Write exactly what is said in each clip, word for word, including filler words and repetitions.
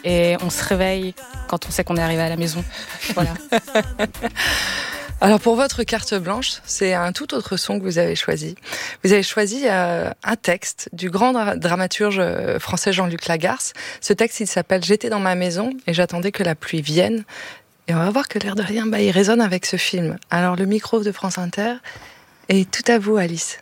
et on se réveille quand on sait qu'on est arrivé à la maison. Voilà. Alors pour votre carte blanche, c'est un tout autre son que vous avez choisi. Vous avez choisi euh, un texte du grand dra- dramaturge français Jean-Luc Lagarce. Ce texte, il s'appelle « J'étais dans ma maison et j'attendais que la pluie vienne ». Et on va voir que l'air de rien, bah, il résonne avec ce film. Alors le micro de France Inter est tout à vous, Alice.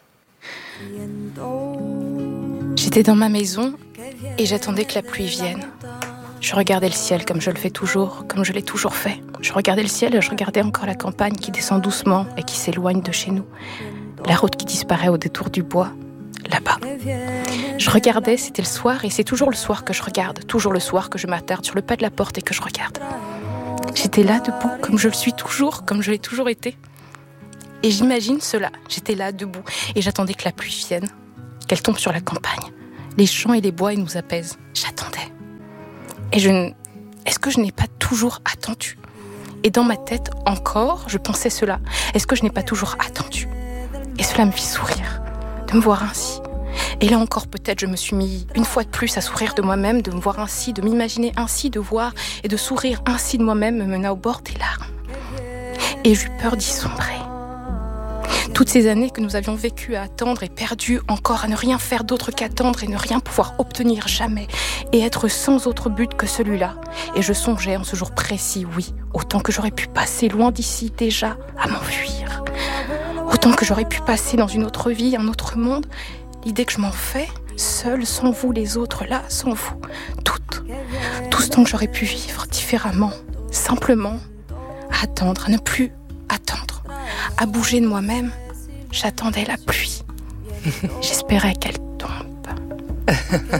J'étais dans ma maison et j'attendais que la pluie vienne. Je regardais le ciel comme je le fais toujours, comme je l'ai toujours fait. Je regardais le ciel et je regardais encore la campagne qui descend doucement et qui s'éloigne de chez nous. La route qui disparaît au détour du bois, là-bas. Je regardais, c'était le soir et c'est toujours le soir que je regarde. Toujours le soir que je m'attarde sur le pas de la porte et que je regarde. J'étais là debout comme je le suis toujours, comme je l'ai toujours été. Et j'imagine cela, j'étais là debout et j'attendais que la pluie vienne, qu'elle tombe sur la campagne. Les champs et les bois, ils nous apaisent. J'attendais. Et je ne... Est-ce que je n'ai pas toujours attendu ? Et dans ma tête, encore, je pensais cela. Est-ce que je n'ai pas toujours attendu ? Et cela me fit sourire, de me voir ainsi. Et là encore, peut-être, je me suis mis une fois de plus à sourire de moi-même, de me voir ainsi, de m'imaginer ainsi, de voir et de sourire ainsi de moi-même me mena au bord des larmes. Et j'eus peur d'y sombrer. Toutes ces années que nous avions vécues à attendre et perdues encore à ne rien faire d'autre qu'attendre et ne rien pouvoir obtenir jamais et être sans autre but que celui-là. Et je songeais en ce jour précis, oui, autant que j'aurais pu passer loin d'ici déjà à m'enfuir. Autant que j'aurais pu passer dans une autre vie, un autre monde. L'idée que je m'en fais, seule, sans vous les autres, là, sans vous, toutes. Tout ce temps que j'aurais pu vivre différemment, simplement, à attendre, à ne plus attendre, à bouger de moi-même. J'attendais la pluie. J'espérais qu'elle tombe.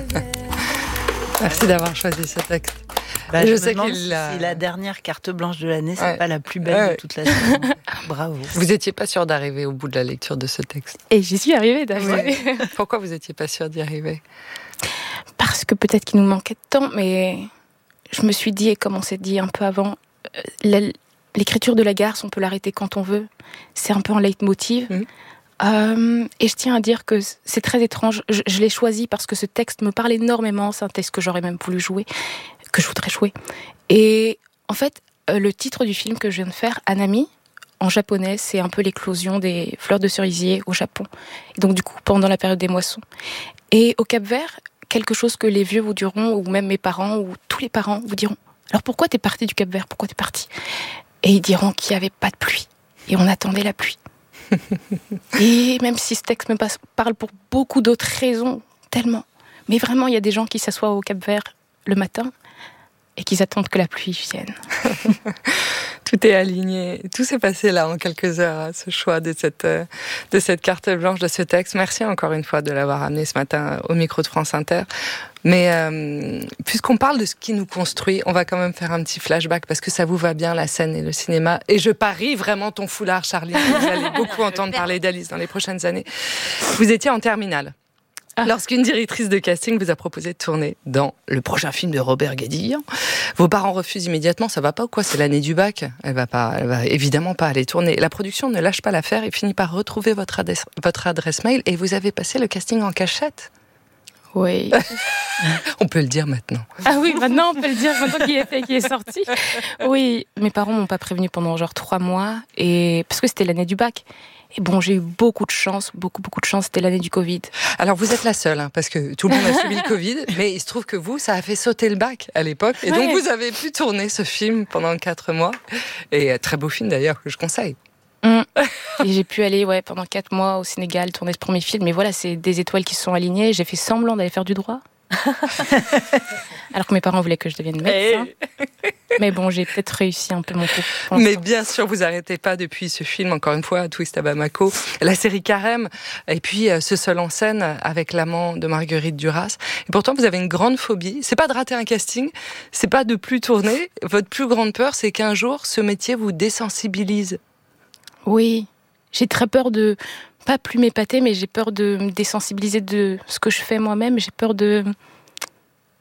Merci d'avoir choisi ce texte. Bah, je, je sais qu'il si a... la dernière carte blanche de l'année, c'est ouais. pas la plus belle ouais. de toute la saison. Bravo. Vous n'étiez pas sûre d'arriver au bout de la lecture de ce texte. Et j'y suis arrivée d'abord. Oui. Pourquoi vous n'étiez pas sûre d'y arriver ? Parce que peut-être qu'il nous manquait de temps, mais je me suis dit, et comme on s'est dit un peu avant, la... l'écriture de Lagarce, on peut l'arrêter quand on veut. C'est un peu un leitmotiv. Mmh. Euh, et je tiens à dire que c'est très étrange. Je, je l'ai choisi parce que ce texte me parle énormément. C'est un texte que j'aurais même voulu jouer, que je voudrais jouer. Et en fait, euh, le titre du film que je viens de faire, Hanami, en japonais, c'est un peu l'éclosion des fleurs de cerisier au Japon. Et donc du coup, pendant la période des moissons. Et au Cap-Vert, quelque chose que les vieux vous diront, ou même mes parents, ou tous les parents vous diront. Alors pourquoi t'es parti du Cap-Vert ? Pourquoi t'es parti ? Et ils diront qu'il n'y avait pas de pluie. Et on attendait la pluie. Et même si ce texte me parle pour beaucoup d'autres raisons, tellement. Mais vraiment, il y a des gens qui s'assoient au Cap-Vert le matin et qui attendent que la pluie vienne. Tout est aligné. Tout s'est passé là en quelques heures, ce choix de cette, de cette carte blanche, de ce texte. Merci encore une fois de l'avoir amené ce matin au micro de France Inter. Mais euh, puisqu'on parle de ce qui nous construit, on va quand même faire un petit flashback parce que ça vous va bien, la scène et le cinéma. Et je parie vraiment ton foulard, Charline. Vous allez beaucoup entendre parler d'Alice dans les prochaines années. Vous étiez en terminale lorsqu'une directrice de casting vous a proposé de tourner dans le prochain film de Robert Guédiguian. Vos parents refusent immédiatement, ça va pas ou quoi ? C'est l'année du bac. Elle va pas, elle va évidemment pas aller tourner. La production ne lâche pas l'affaire et finit par retrouver votre adresse, votre adresse mail et vous avez passé le casting en cachette. Oui. On peut le dire maintenant. Ah oui, maintenant on peut le dire, maintenant qu'il est fait, qu'il est sorti. Oui, mes parents m'ont pas prévenu pendant genre trois mois, et parce que c'était l'année du bac. Et bon, j'ai eu beaucoup de chance, beaucoup, beaucoup de chance, c'était l'année du Covid. Alors vous êtes la seule, hein, parce que tout le monde a subi le Covid, mais il se trouve que vous, ça a fait sauter le bac à l'époque, et donc ouais. vous avez pu tourner ce film pendant quatre mois, et très beau film d'ailleurs, que je conseille. Mmh. Et j'ai pu aller ouais, pendant quatre mois au Sénégal tourner ce premier film, mais voilà, c'est des étoiles qui se sont alignées, j'ai fait semblant d'aller faire du droit. Alors que mes parents voulaient que je devienne médecin. Mais bon, j'ai peut-être réussi un peu mon coup. Mais bien sûr, vous n'arrêtez pas depuis ce film, encore une fois, Twist à Bamako, la série Carême, et puis ce seul en scène avec l'amant de Marguerite Duras. Et pourtant, vous avez une grande phobie. C'est pas de rater un casting, c'est pas de plus tourner. Votre plus grande peur, c'est qu'un jour, ce métier vous désensibilise. Oui, j'ai très peur de... pas plus m'épater, mais j'ai peur de me désensibiliser de ce que je fais moi-même. J'ai peur de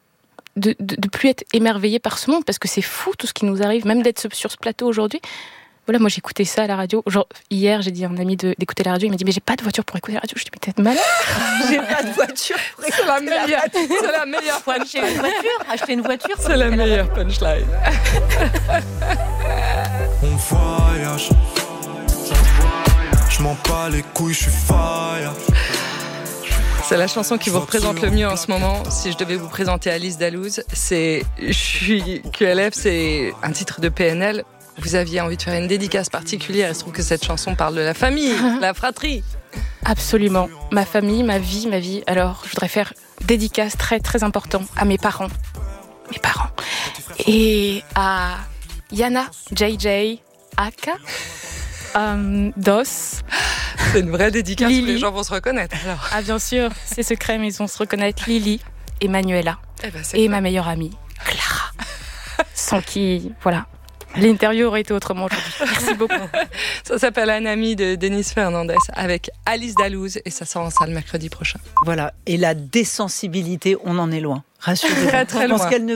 de, de, de plus être émerveillée par ce monde, parce que c'est fou tout ce qui nous arrive, même d'être sur ce plateau aujourd'hui. Voilà, moi j'écoutais ça à la radio. Genre, hier, j'ai dit à un ami de, d'écouter la radio. Il m'a dit, mais j'ai pas de voiture pour écouter la radio. Je dis, mais t'es malade. J'ai pas de voiture pour écouter la radio. C'est la meilleure. C'est la meilleure. Faut acheter une voiture. Acheter une voiture. C'est la meilleure punchline. On voyage. Je m'en bats les couilles, je suis fire. C'est la chanson qui vous représente le mieux en ce moment. Si je devais vous présenter Alice Dalouse, c'est Je suis Q L F, c'est un titre de P N L. Vous aviez envie de faire une dédicace particulière. Il se trouve que cette chanson parle de la famille, la fratrie. Absolument. Ma famille, ma vie, ma vie. Alors, je voudrais faire dédicace très, très important à mes parents. Mes parents. Et à Yana, J J, Aka, um, Dos. C'est une vraie dédicace Lily. Où les gens vont se reconnaître. Alors. Ah, bien sûr, c'est secret, mais ils vont se reconnaître. Lily et Manuela. Eh ben, et ma meilleure amie, Clara. Sans qui, voilà. L'interview aurait été autrement aujourd'hui. Merci beaucoup. Ça s'appelle Un ami de Denis Fernandez avec Alice Dalouse et ça sort en salle mercredi prochain. Voilà. Et la désensibilité, on en est loin. Rassurez-vous. Très, très loin. Je pense qu'elle ne